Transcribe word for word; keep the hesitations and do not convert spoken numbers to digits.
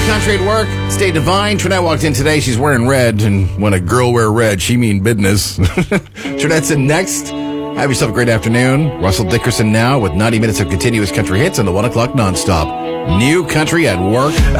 country at work. Stay divine. Trinette walked in today. She's wearing red. And when a girl wear red, she mean business. Trinette's in next. Have yourself a great afternoon. Russell Dickerson now with ninety minutes of continuous country hits on the one o'clock nonstop. New country at work.